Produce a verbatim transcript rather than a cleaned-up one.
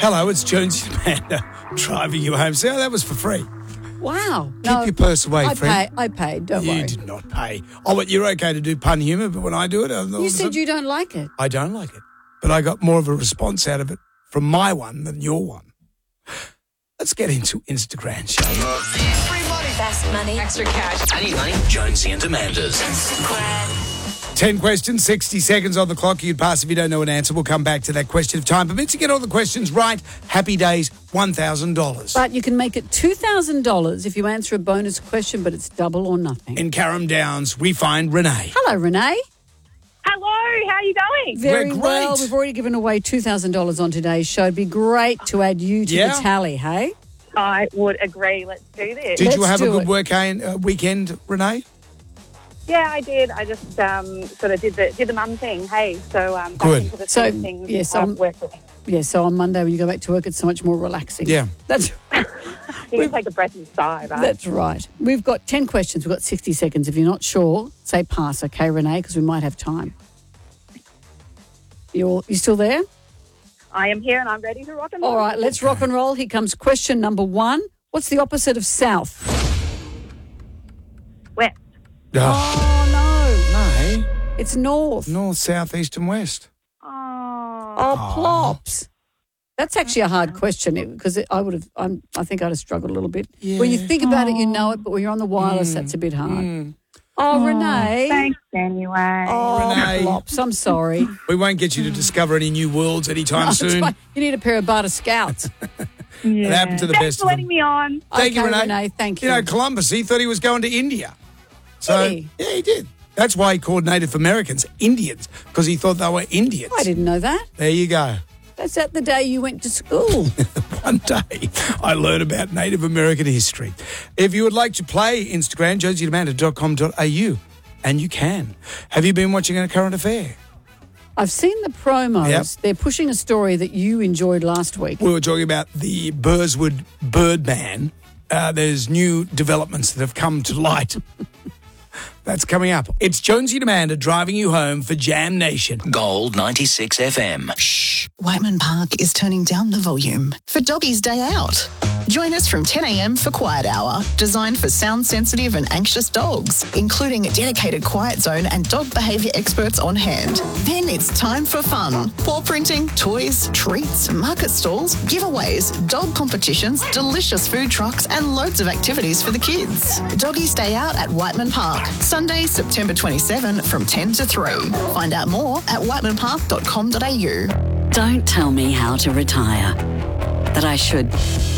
Hello, it's Jonesy Amanda driving you home. See, that was for free. Wow. Keep no, your purse away, I friend. Pay, I paid, don't you worry. You did not pay. Oh, but you're okay to do pun humour, but when I do it... You said you don't like it. I don't like it. But I got more of a response out of it from my one than your one. Let's get into Instagram, shall we? Free money. Fast money. Extra cash. I need money. Jonesy and Amanda's. Ten questions, sixty seconds on the clock. You'd pass if you don't know an answer. We'll come back to that question if time permits. You get all the questions right. Happy days, one thousand dollars. But you can make it two thousand dollars if you answer a bonus question, but it's double or nothing. In Carrum Downs, we find Renee. Hello, Renee. Hello, how are you going? Very We're great. well. We've already given away two thousand dollars on today's show. It'd be great to add you to Yeah. the tally, hey? I would agree. Let's do this. Did Let's you have a do good it. work uh, weekend, Renee? Yeah, I did. I just um, sort of did the did the mum thing. Hey, so um, back Good. into the So, swing of things. yes, um, I'm- work with. Yeah, so on Monday when you go back to work, it's so much more relaxing. Yeah. That's You can take a breath and sigh, right? that's right. We've got ten questions. We've got sixty seconds. If you're not sure, say pass, okay, Renee, because we might have time. You're, you still there? I am here and I'm ready to rock and roll. All right, let's rock and roll. Here comes question number one. What's the opposite of south? West. Oh, Oh, no. no. It's north. North, south, east and west. Oh. Oh, plops. That's actually a hard question because I would have, I'm, I think I'd have struggled a little bit. When you think about it, you know it, but when you're on the wireless, Mm. that's a bit hard. Oh, Renee. Thanks, anyway. Oh, Renee. plops. I'm sorry. We won't get you to discover any new worlds anytime That's soon. right. You need a pair of Barter Scouts. Yeah. It happened to the Thanks best for of letting them. me on. Thank Okay, you, Renee. Renee, thank You you. know, Columbus, he thought he was going to India. So, Did he? Yeah, he did. That's why he called Native Americans Indians, because he thought they were Indians. I didn't know that. There you go. That's at the day you went to school. One day I learned about Native American history. If you would like to play Instagram, jonesy amanda dot com dot a u, and you can. Have you been watching A Current Affair? I've seen the promos. Yep. They're pushing a story that you enjoyed last week. We were talking about the Burswood Birdman. Uh, there's new developments that have come to light. That's coming up. It's Jonesy and Amanda driving you home for Jam Nation. Gold ninety-six F M. Shh. Whiteman Park is turning down the volume for Doggy's Day Out. Join us from ten a.m. for Quiet Hour, designed for sound-sensitive and anxious dogs, including a dedicated quiet zone and dog behaviour experts on hand. Then it's time for fun. Paw printing, toys, treats, market stalls, giveaways, dog competitions, delicious food trucks and loads of activities for the kids. Doggy's Day Out at Whiteman Park, Sunday, September twenty-seventh from ten to three. Find out more at whiteman park dot com dot a u. Don't tell me how to retire. That I should